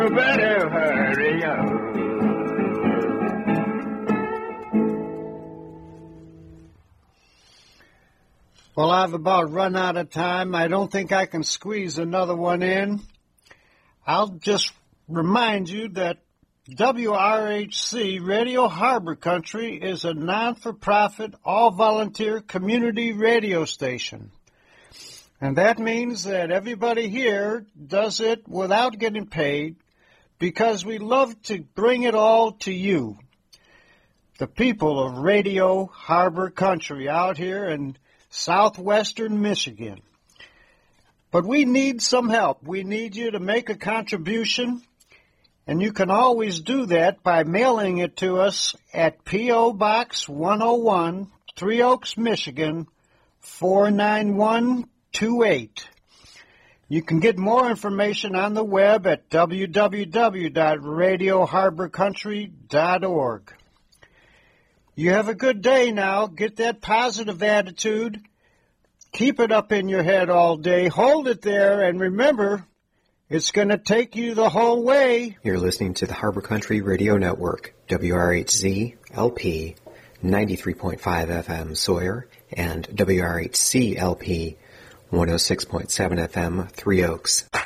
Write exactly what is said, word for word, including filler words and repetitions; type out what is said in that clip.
You better hurry up. Well, I've about run out of time. I don't think I can squeeze another one in. I'll just remind you that W R H C, Radio Harbor Country, is a non-for-profit, all-volunteer community radio station. And that means that everybody here does it without getting paid because we love to bring it all to you, the people of Radio Harbor Country out here in southwestern Michigan. But we need some help. We need you to make a contribution, and you can always do that by mailing it to us at P O. Box one oh one, Three Oaks, Michigan, four nine one two eight. You can get more information on the web at w w w dot radio harbor country dot org. You have a good day now. Get that positive attitude. Keep it up in your head all day. Hold it there, and remember, it's going to take you the whole way. You're listening to the Harbor Country Radio Network, W R H Z L P ninety-three point five F M Sawyer and W R H C L P one oh six point seven F M Three Oaks.